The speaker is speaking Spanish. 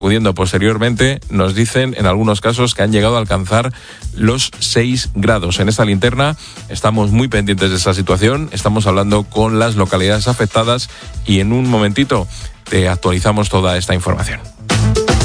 Pudiendo posteriormente, nos dicen en algunos casos que han llegado a alcanzar los 6 grados. En esta linterna estamos muy pendientes de esa situación, estamos hablando con las localidades afectadas y en un momentito te actualizamos toda esta información.